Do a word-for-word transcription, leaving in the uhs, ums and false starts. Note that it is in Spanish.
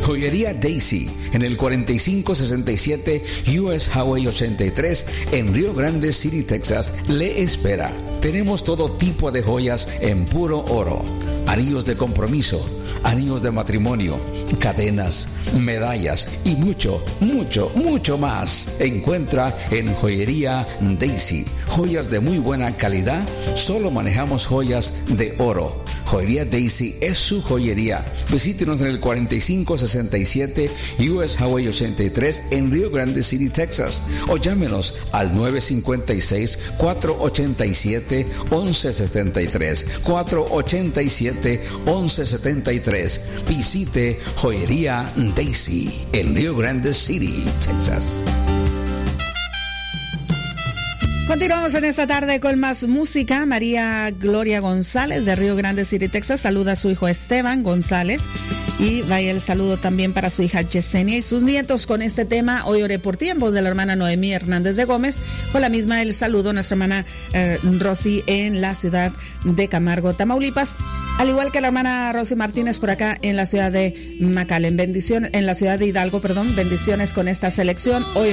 Joyería Daisy, en el cuarenta y cinco sesenta y siete U S Highway ochenta y tres, en Rio Grande City, Texas, le espera. Tenemos todo tipo de joyas en puro oro, anillos de compromiso, anillos de matrimonio, cadenas, medallas y mucho, mucho, mucho más. Encuentra en Joyería Daisy joyas de muy buena calidad. Solo manejamos joyas de oro. Joyería Daisy es su joyería. Visítenos en el cuarenta y cinco sesenta y siete U S Highway ochenta y tres en Rio Grande City, Texas, o llámenos al nueve cinco seis, cuatro ocho siete, once setenta y tres, cuatro ocho siete, once setenta y tres. Visite Joyería Daisy en Rio Grande City, Texas. Continuamos en esta tarde con más música. María Gloria González de Rio Grande City, Texas, saluda a su hijo Esteban González. Y vaya el saludo también para su hija Yesenia y sus nietos con este tema Hoy oré por ti, en voz de la hermana Noemí Hernández de Gómez. Con la misma el saludo a nuestra hermana eh, Rosy en la ciudad de Camargo, Tamaulipas. Al igual que la hermana Rosy Martínez por acá en la ciudad de McAllen. Bendición, en la ciudad de Hidalgo, perdón. Bendiciones con esta selección. Hoy